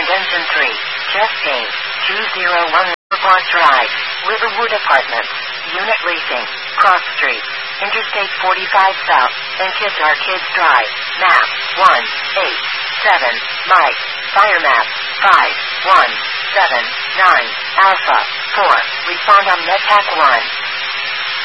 and engine 3. Just gain. 201 Park Drive. Riverwood Apartments. Unit Leasing. Cross Street. Interstate 45 South. And Kids Kids Drive. Map 187. Mike. Fire map 5179. Alpha 4. Respond on NetPack 1.